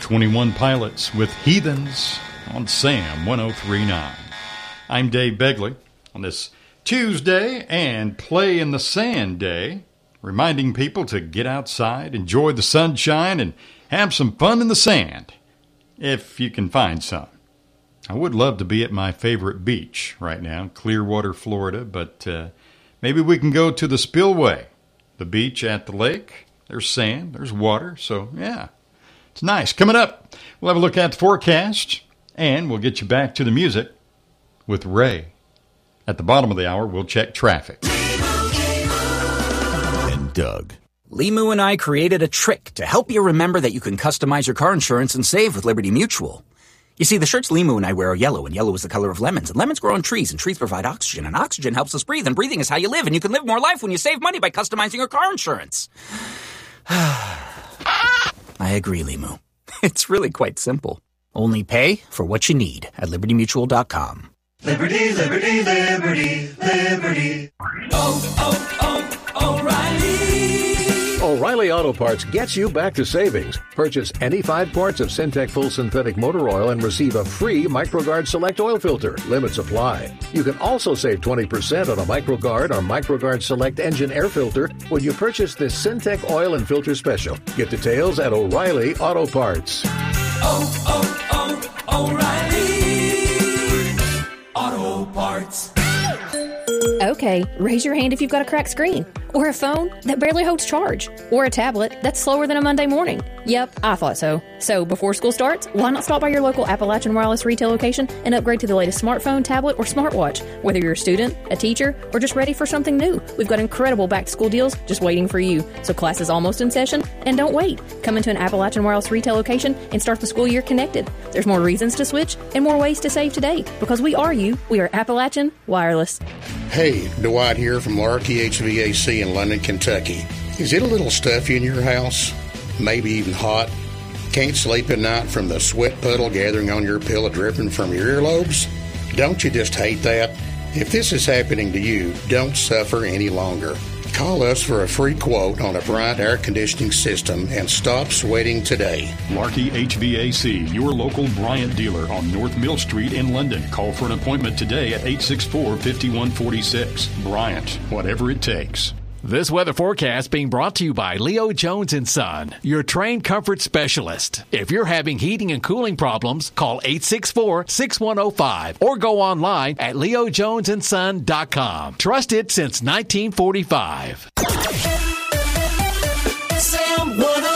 21 Pilots with Heathens on Sam 103.9. I'm Dave Begley on this Tuesday and Play in the Sand Day, reminding people to get outside, enjoy the sunshine, and have some fun in the sand, if you can find some. I would love to be at my favorite beach right now, Clearwater, Florida, but maybe we can go to the Spillway, the beach at the lake. There's sand, there's water, so yeah, it's nice. Coming up, we'll have a look at the forecast, and we'll get you back to the music with Ray. At the bottom of the hour, we'll check traffic. And Doug. Limu and I created a trick to help you remember that you can customize your car insurance and save with Liberty Mutual. You see, the shirts Limu and I wear are yellow, and yellow is the color of lemons, and lemons grow on trees, and trees provide oxygen, and oxygen helps us breathe, and breathing is how you live, and you can live more life when you save money by customizing your car insurance. I agree, Limu. It's really quite simple. Only pay for what you need at LibertyMutual.com. Liberty, liberty, liberty, liberty. O'Reilly. O'Reilly Auto Parts gets you back to savings. Purchase any 5 quarts of Syntec Full Synthetic Motor Oil and receive a free MicroGuard Select Oil Filter. Limits apply. You can also save 20% on a MicroGuard or MicroGuard Select Engine Air Filter when you purchase this Syntec Oil and Filter Special. Get details at O'Reilly Auto Parts. O'Reilly Auto Parts. Okay, raise your hand if you've got a cracked screen, or a phone that barely holds charge, or a tablet that's slower than a Monday morning. Yep, I thought so. So before school starts, why not stop by your local Appalachian Wireless retail location and upgrade to the latest smartphone, tablet, or smartwatch? Whether you're a student, a teacher, or just ready for something new, we've got incredible back-to-school deals just waiting for you. So class is almost in session, and don't wait. Come into an Appalachian Wireless retail location and start the school year connected. There's more reasons to switch and more ways to save today, because we are you. We are Appalachian Wireless. Hey, Dwight here from Larky HVAC in London, Kentucky. Is it a little stuffy in your house? Maybe even hot? Can't sleep at night from the sweat puddle gathering on your pillow dripping from your earlobes? Don't you just hate that? If this is happening to you, don't suffer any longer. Call us for a free quote on a Bryant air conditioning system and stop sweating today. Larky HVAC, your local Bryant dealer on North Mill Street in London. Call for an appointment today at 864-5146. Bryant, whatever it takes. This weather forecast being brought to you by Leo Jones & Son, your trained comfort specialist. If you're having heating and cooling problems, call 864-6105 or go online at leojonesandson.com. Trusted since 1945. Sam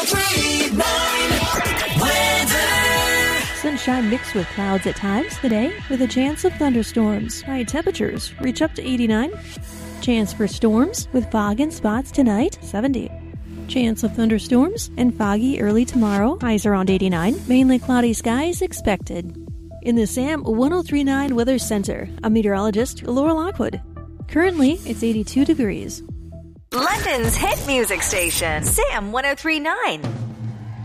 103.9 weather. Sunshine mixed with clouds at times today with a chance of thunderstorms. High temperatures reach up to 89. Chance for storms with fog and spots tonight, 70. Chance of thunderstorms and foggy early tomorrow, highs around 89. Mainly cloudy skies expected. In the Sam 103.9 Weather Center, I'm meteorologist Laura Lockwood. Currently, it's 82 degrees. London's hit music station, Sam 103.9.